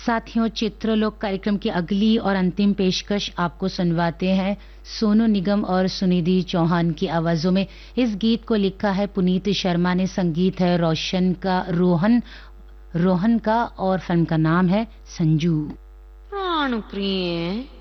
साथियों, चित्रलोक कार्यक्रम की अगली और अंतिम पेशकश आपको सुनवाते हैं सोनू निगम और सुनिधि चौहान की आवाजों में। इस गीत को लिखा है पुनीत शर्मा ने, संगीत है रोहन का और फिल्म का नाम है संजू। प्राण प्रिय